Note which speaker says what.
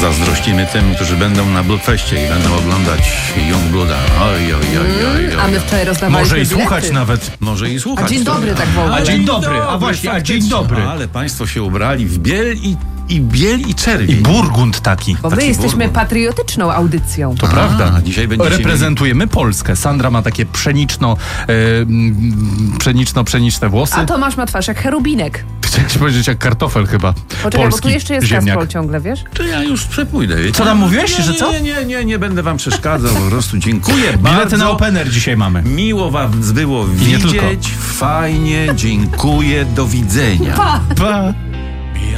Speaker 1: Zazdrościmy tym, którzy będą na Bloodfestie i będą oglądać Youngblooda. Oj.
Speaker 2: A my wczoraj rozdawaliśmy
Speaker 3: Może i
Speaker 2: bilety.
Speaker 3: słuchać nawet.
Speaker 1: Może i słuchać.
Speaker 2: A dzień dobry tak w ogóle.
Speaker 3: A dzień dobry, a właśnie, a dzień dobry.
Speaker 1: Ale państwo się ubrali w biel i czerwień.
Speaker 3: I burgund taki.
Speaker 2: Bo my
Speaker 1: taki
Speaker 2: jesteśmy
Speaker 1: burgund.
Speaker 2: patriotyczną audycją.
Speaker 3: To prawda.
Speaker 1: A dzisiaj będziecie
Speaker 3: Reprezentujemy Polskę. Sandra ma takie pszeniczne włosy.
Speaker 2: A Tomasz ma twarz jak cherubinek.
Speaker 3: Chciałem ci powiedzieć jak kartofel chyba.
Speaker 2: Poczekaj, bo
Speaker 3: Polski
Speaker 2: tu jeszcze jest
Speaker 3: ziemniak.
Speaker 2: Kasprol ciągle, wiesz?
Speaker 1: To ja już przepójdę. Wiecie?
Speaker 3: Co tam mówiłeś, że co?
Speaker 1: Nie będę wam przeszkadzał, po prostu dziękuję bardzo.
Speaker 3: Bilety na Opener dzisiaj mamy.
Speaker 1: Miło wam było
Speaker 3: nie tylko.
Speaker 1: widzieć, fajnie, dziękuję, do widzenia.
Speaker 3: Pa.